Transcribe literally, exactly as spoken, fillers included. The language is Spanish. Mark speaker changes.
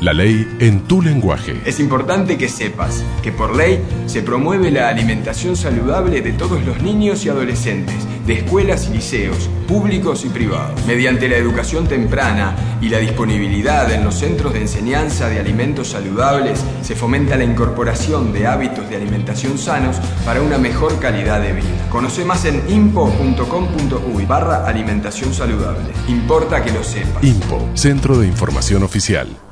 Speaker 1: La ley en tu lenguaje.
Speaker 2: Es importante que sepas que por ley se promueve la alimentación saludable de todos los niños y adolescentes, de escuelas y liceos, públicos y privados. Mediante la educación temprana y la disponibilidad en los centros de enseñanza de alimentos saludables, se fomenta la incorporación de hábitos de alimentación sanos para una mejor calidad de vida. Conoce más en impo punto com punto uy barra alimentación saludable. Importa que lo sepas.
Speaker 1: INPO, Centro de Información Oficial.